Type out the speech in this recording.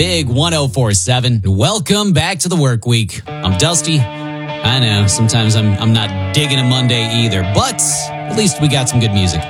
Big 104.7. Welcome back to the work week. I'm Dusty. I know, sometimes I'm not digging a Monday either, but at least we got some good music.